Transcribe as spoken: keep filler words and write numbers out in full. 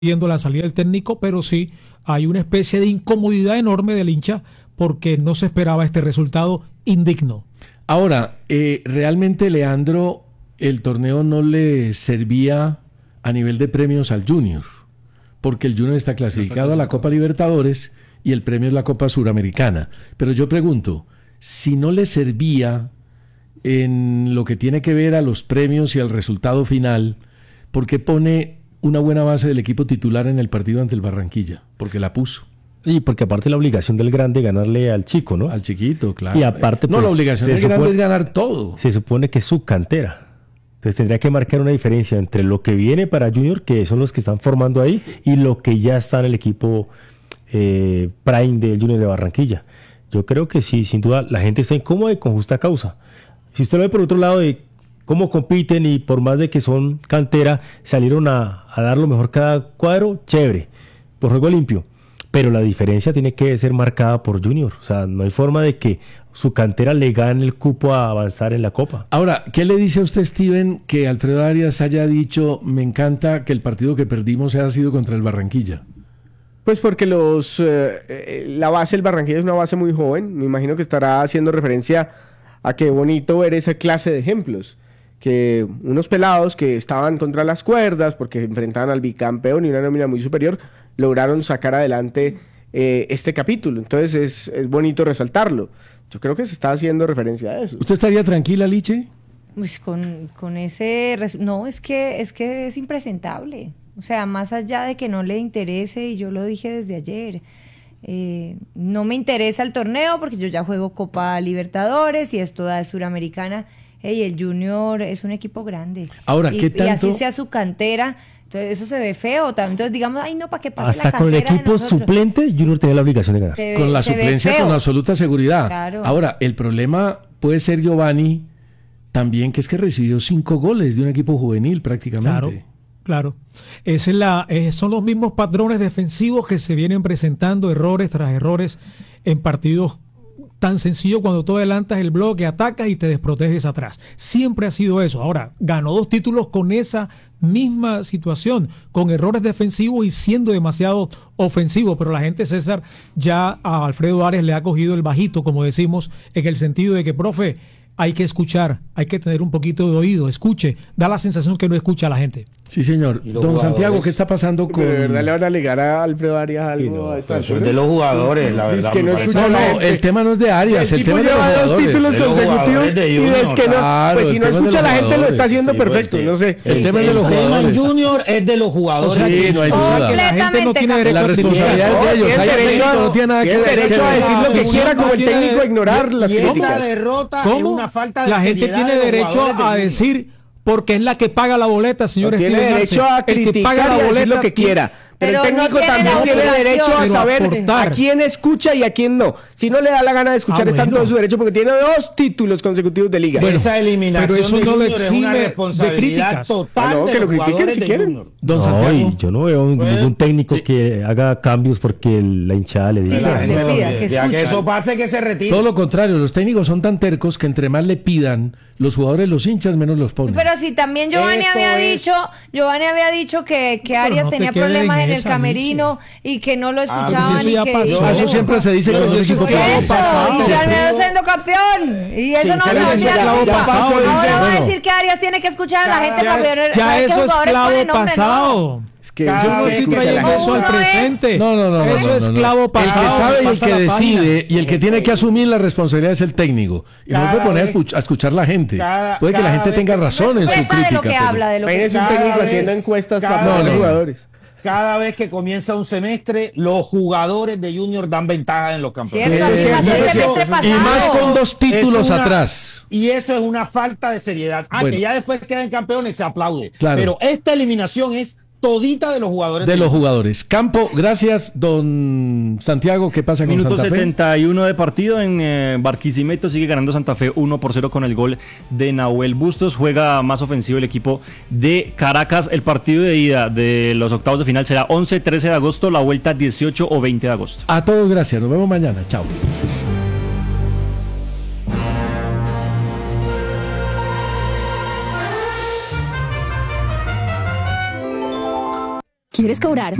viendo la salida del técnico, pero sí hay una especie de incomodidad enorme del hincha porque no se esperaba este resultado indigno. Ahora, eh, realmente, Leandro, el torneo no le servía a nivel de premios al Junior, porque el Junior está clasificado a la Copa Libertadores y el premio es la Copa Suramericana. Pero yo pregunto, si no le servía en lo que tiene que ver a los premios y al resultado final, ¿por qué pone una buena base del equipo titular en el partido ante el Barranquilla? Porque la puso. Y porque aparte la obligación del grande ganarle al chico, ¿no? Al chiquito, claro. Y aparte, no, pues, la obligación del grande es ganar todo. Se supone que es su cantera. Entonces tendría que marcar una diferencia entre lo que viene para Junior, que son los que están formando ahí, y lo que ya está en el equipo eh, Prime del Junior de Barranquilla. Yo creo que sí, sin duda, la gente está incómoda y con justa causa. Si usted lo ve por otro lado de cómo compiten y por más de que son cantera, salieron a, a dar lo mejor cada cuadro, chévere, por juego limpio. Pero la diferencia tiene que ser marcada por Junior. O sea, no hay forma de que su cantera le gane el cupo a avanzar en la Copa. Ahora, ¿qué le dice a usted, Steven, que Alfredo Arias haya dicho, me encanta que el partido que perdimos haya sido contra el Barranquilla? Pues porque los eh, la base del Barranquilla es una base muy joven. Me imagino que estará haciendo referencia a que bonito ver esa clase de ejemplos. Que unos pelados que estaban contra las cuerdas porque enfrentaban al bicampeón y una nómina muy superior, lograron sacar adelante eh, este capítulo. Entonces es, es bonito resaltarlo. Yo creo que se está haciendo referencia a eso. ¿Usted estaría tranquila, Liche? Pues con, con ese... Res- no, es que, es que es impresentable. O sea, más allá de que no le interese, y yo lo dije desde ayer, eh, no me interesa el torneo porque yo ya juego Copa Libertadores y esto da de Suramericana. Hey, el Junior es un equipo grande. Ahora, y, ¿qué tanto? Y así sea su cantera, entonces eso se ve feo. Entonces digamos, ay no, ¿para qué pase Hasta la cantera con el de equipo nosotros? suplente, Junior tenía la obligación de ganar. Se ve- Con la se ve suplencia, feo. con absoluta seguridad. Claro. Ahora, el problema puede ser, Giovanni, también, que es que recibió cinco goles de un equipo juvenil prácticamente. Claro, claro. Esa es la, eh, son los mismos patrones defensivos que se vienen presentando, errores tras errores en partidos tan sencillos cuando tú adelantas el bloque, atacas y te desproteges atrás. Siempre ha sido eso. Ahora, ganó dos títulos con esa misma situación, con errores defensivos y siendo demasiado ofensivo, pero la gente, César, ya a Alfredo Arias le ha cogido el bajito, como decimos, en el sentido de que, profe, hay que escuchar, hay que tener un poquito de oído, escuche, da la sensación que no escucha a la gente. Sí, señor. Don jugadores? Santiago, ¿qué está pasando con...? ¿De verdad le van a alegar a Alfredo Arias algo? Sí, no, a esta Eso es altura? de los jugadores, la Es verdad. que no me parece. escucha No, la no, gente. el tema no es de Arias, el, El tipo tema es de los lleva dos jugadores. títulos de los consecutivos jugadores de y Junior. es que no, Claro, pues si el no tema es de escucha los la gente lo jugadores. está haciendo Sí, pues, perfecto, el- no sé. El El, tema es de los el tema jugadores. en Junior es de los jugadores. Sí, de no hay Junior. duda. Que la gente no tiene derecho La a responsabilidad criticar. es de ellos. Tiene Hay derecho técnico, a- no tiene nada que tiene ver. derecho a decir lo que No, quiera no como el tiene- técnico a ignorar las Y esa críticas. derrota es ¿Cómo? una falta de La gente seriedad tiene de los derecho jugadores de a Junior. decir, porque es la que paga la boleta, señores. No tiene Steven derecho Arce. a El que criticar paga y la a decir boleta lo que quiera. Pero, Pero el no técnico tiene también la tiene obligación. derecho a Pero saber aportar. a quién escucha y a quién no. Si no le da la gana de escuchar, Ah, está en bueno. todo su derecho porque tiene dos títulos consecutivos de liga. Bueno, Esa eliminación pero eso de no lo Junior es exime una de responsabilidad críticas. total Ah, no, de que lo los critiquen jugadores si de quieren. Junior. Don No, Santiago. y yo no veo Pues, ningún técnico sí. que haga cambios porque la hinchada le Sí, diga. La le gente lo pida, que- que ya que escuchen. eso pase, que se retire. Todo lo contrario, los técnicos son tan tercos que entre más le pidan, los jugadores, los hinchas, menos los ponen. Pero si también Giovanni Esto había es- dicho, Giovanni había dicho que, que Pero Arias no te tenía quedes problemas en en el esa, camerino y que no lo Ah, escuchaban eso y ya que pasó. y- Eso siempre se dice Pero cuando un eso equipo es Por clavo pierde. eso, pasado. y terminó siendo campeón. Y eso Sí, no se se le olvida hizo clavo nunca. pasado, Ahora dice, va a bueno. decir que Arias tiene que escuchar a la gente Ya- para poder Ya saber qué eso es jugadores clavo ponen nombre, pasado. Es que Cada Yo no vez estoy que se trayendo la- eso al Uno es- presente. No, no, no. Eso no, es no, no. clavo El pasado. que sabe y el pasa que la página. decide y el que tiene que asumir la responsabilidad es el técnico. Y no Cada puede poner a vez- escuch- a escuchar la gente. cada- Puede que la cada gente vez tenga que- razón en su Expresa crítica. de lo que pero- habla, de lo que Imagínese un Cada técnico vez- haciendo encuestas cada para los vez- jugadores. Cada vez que comienza un semestre, los jugadores de Junior dan ventaja en los campeonatos. Cierto, Eso sí, así eso es el sí, semestre eso sí. Y más pasado. con dos títulos Es una- atrás. Y eso es una falta de seriedad. Ah, Bueno. que ya después queden campeones, se aplaude. Claro. Pero esta eliminación es todita de los jugadores. De los Junior. jugadores. Campo, gracias, don Santiago. ¿Qué pasa con Minuto Santa Fe? setenta y uno de partido en eh, Barquisimeto, sigue ganando Santa Fe uno por cero con el gol de Nahuel Bustos. Juega más ofensivo el equipo de Caracas. El partido de ida de los octavos de final será once, trece de agosto, la vuelta dieciocho o veinte de agosto. A todos, gracias. Nos vemos mañana. Chao. ¿Quieres cobrar